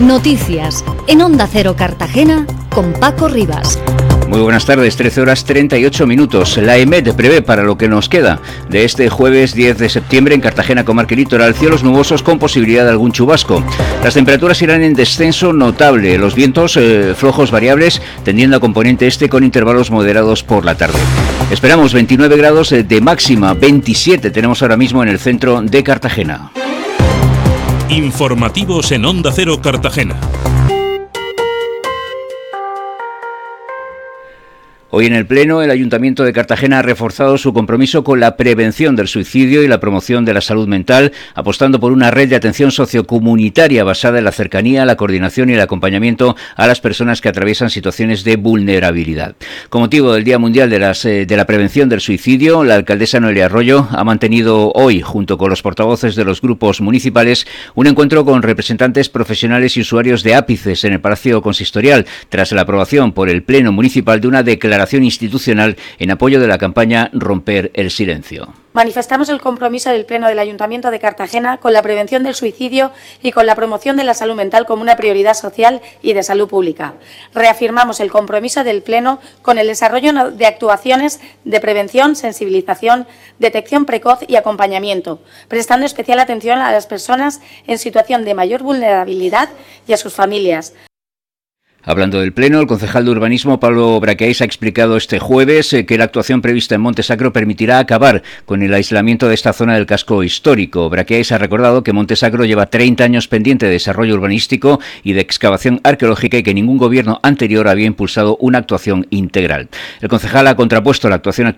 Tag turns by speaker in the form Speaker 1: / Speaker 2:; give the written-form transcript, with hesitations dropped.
Speaker 1: Noticias en Onda Cero Cartagena con Paco Rivas.
Speaker 2: Muy buenas tardes, 13 horas 38 minutos. La EMET prevé para lo que nos queda de este jueves 10 de septiembre en Cartagena, comarca y litoral, cielos nubosos con posibilidad de algún chubasco. Las temperaturas irán en descenso notable, los vientos flojos variables tendiendo a componente este con intervalos moderados por la tarde. Esperamos 29 grados de máxima, 27 tenemos ahora mismo en el centro de Cartagena.
Speaker 3: Informativos en Onda Cero Cartagena.
Speaker 2: Hoy en el Pleno, el Ayuntamiento de Cartagena ha reforzado su compromiso con la prevención del suicidio y la promoción de la salud mental, apostando por una red de atención sociocomunitaria basada en la cercanía, la coordinación y el acompañamiento a las personas que atraviesan situaciones de vulnerabilidad. Con motivo del Día Mundial de la Prevención del Suicidio, la alcaldesa Noelia Arroyo ha mantenido hoy, junto con los portavoces de los grupos municipales, un encuentro con representantes profesionales y usuarios de ápices en el Palacio Consistorial, tras la aprobación por el Pleno Municipal de una declaración institucional en apoyo de la campaña Romper el Silencio.
Speaker 4: Manifestamos el compromiso del Pleno del Ayuntamiento de Cartagena con la prevención del suicidio y con la promoción de la salud mental como una prioridad social y de salud pública. Reafirmamos el compromiso del Pleno con el desarrollo de actuaciones de prevención, sensibilización, detección precoz y acompañamiento, prestando especial atención a las personas en situación de mayor vulnerabilidad y a sus familias.
Speaker 2: Hablando del Pleno, el concejal de Urbanismo, Pablo Braqueis, ha explicado este jueves que la actuación prevista en Monte Sacro permitirá acabar con el aislamiento de esta zona del casco histórico. Braqueis ha recordado que Monte Sacro lleva 30 años pendiente de desarrollo urbanístico y de excavación arqueológica y que ningún gobierno anterior había impulsado una actuación integral. El concejal ha contrapuesto la actuación